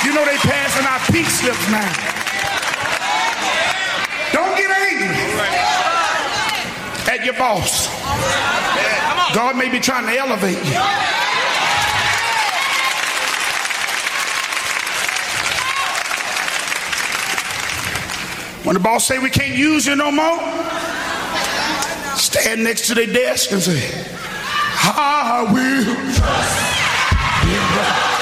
You know they passing out pink slips now. Don't get angry at your boss. God may be trying to elevate you. When the boss say we can't use you no more, stand next to their desk and say, I will trust.